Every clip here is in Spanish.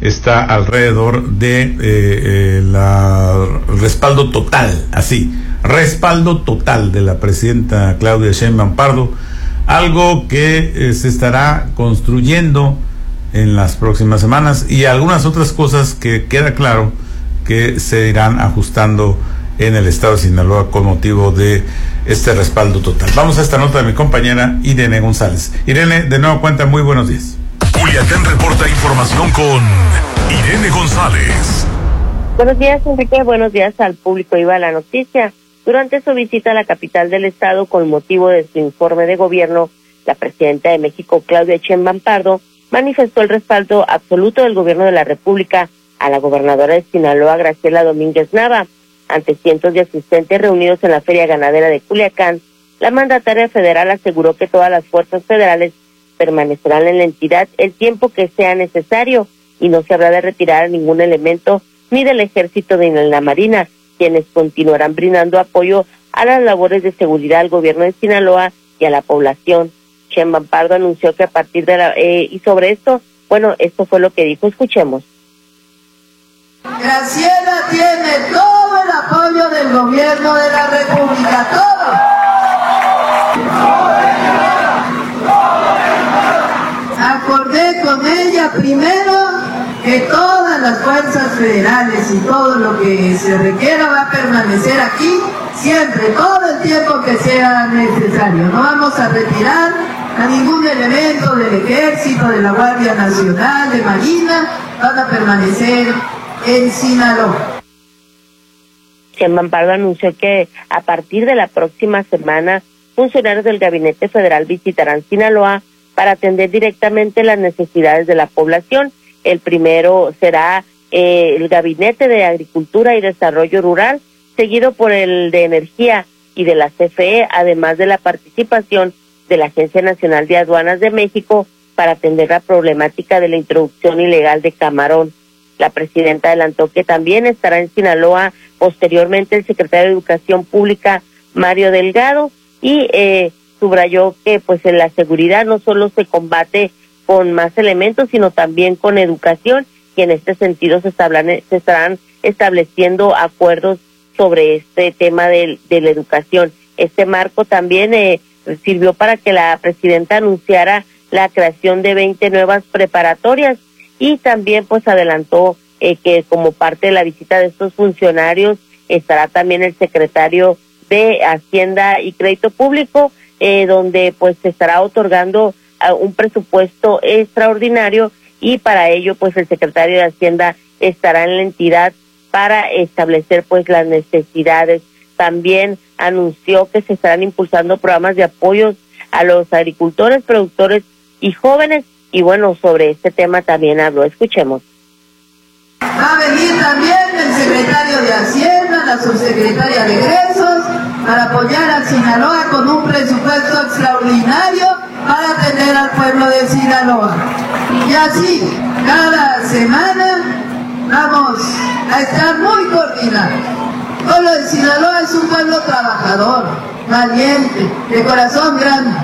está alrededor de respaldo total, respaldo total de la presidenta Claudia Sheinbaum Pardo, algo que se estará construyendo en las próximas semanas, y algunas otras cosas que queda claro que se irán ajustando en el estado de Sinaloa con motivo de este respaldo total. Vamos a esta nota de mi compañera Irene González. Irene, de nuevo cuenta, muy buenos días. Culiacán reporta información con Irene González. Buenos días, Enrique. Buenos días al público. Iba a la noticia. Durante su visita a la capital del estado con motivo de su informe de gobierno, la presidenta de México, Claudia Sheinbaum Pardo, manifestó el respaldo absoluto del gobierno de la República a la gobernadora de Sinaloa, Graciela Domínguez Nava. Ante cientos de asistentes reunidos en la Feria Ganadera de Culiacán, la mandataria federal aseguró que todas las fuerzas federales permanecerán en la entidad el tiempo que sea necesario y no se habrá de retirar a ningún elemento ni del ejército ni de la marina, quienes continuarán brindando apoyo a las labores de seguridad al gobierno de Sinaloa y a la población. Sheinbaum Pardo anunció que a partir de y sobre esto, esto fue lo que dijo, escuchemos. Graciela tiene todo el apoyo del gobierno de la República, todo. Acordé con ella primero que todas las fuerzas federales y todo lo que se requiera va a permanecer aquí siempre, todo el tiempo que sea necesario. No vamos a retirar a ningún elemento del ejército, de la Guardia Nacional, de Marina, van a permanecer en Sinaloa. Sheinbaum Pardo anunció que a partir de la próxima semana, funcionarios del Gabinete Federal visitarán Sinaloa para atender directamente las necesidades de la población. El primero será el Gabinete de Agricultura y Desarrollo Rural, seguido por el de Energía y de la CFE, además de la participación de la Agencia Nacional de Aduanas de México para atender la problemática de la introducción ilegal de camarón. La presidenta adelantó que también estará en Sinaloa posteriormente el secretario de Educación Pública, Mario Delgado, y subrayó que en la seguridad no solo se combate con más elementos, sino también con educación, y en este sentido se estarán estableciendo acuerdos sobre este tema de la educación. Este marco también sirvió para que la presidenta anunciara la creación de 20 nuevas preparatorias, y también adelantó que como parte de la visita de estos funcionarios estará también el secretario de Hacienda y Crédito Público, donde se estará otorgando un presupuesto extraordinario, y para ello el secretario de Hacienda estará en la entidad para establecer las necesidades. También anunció que se estarán impulsando programas de apoyos a los agricultores, productores y jóvenes, y sobre este tema también habló. Escuchemos. Va a venir también el secretario de Hacienda, la subsecretaria de Egresos, para apoyar a Sinaloa con un presupuesto extraordinario para atender al pueblo de Sinaloa. Y así, cada semana vamos a estar muy coordinados. El pueblo de Sinaloa es un pueblo trabajador, valiente, de corazón grande.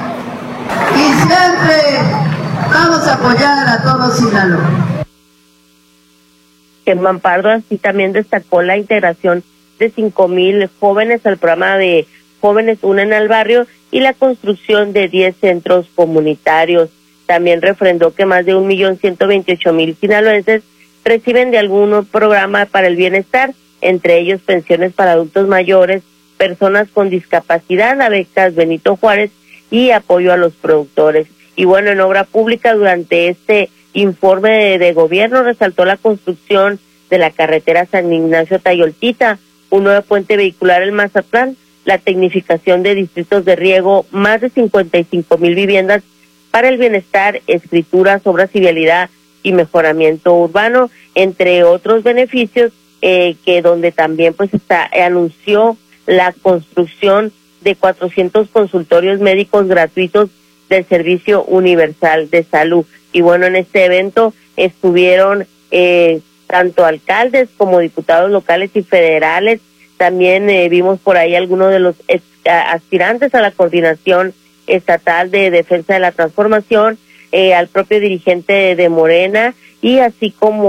Y siempre vamos a apoyar a todo Sinaloa. Sheinbaum Pardo así también destacó la integración de 5,000 jóvenes al programa de Jóvenes Unen al Barrio y la construcción de 10 centros comunitarios. También refrendó que más de 1,128,000 sinaloenses reciben de algún programa para el bienestar, entre ellos pensiones para adultos mayores, personas con discapacidad, la becas Benito Juárez y apoyo a los productores. Y en obra pública, durante este informe de gobierno, resaltó la construcción de la carretera San Ignacio-Tayoltita, un nuevo puente vehicular en Mazatlán, la tecnificación de distritos de riego, más de 55,000 viviendas para el bienestar, escrituras, obras y vialidad y mejoramiento urbano, entre otros beneficios, que donde también anunció la construcción de 400 consultorios médicos gratuitos del Servicio Universal de Salud. Y en este evento estuvieron tanto alcaldes como diputados locales y federales. También vimos por ahí algunos de los aspirantes a la Coordinación Estatal de Defensa de la Transformación, al propio dirigente de Morena, y así como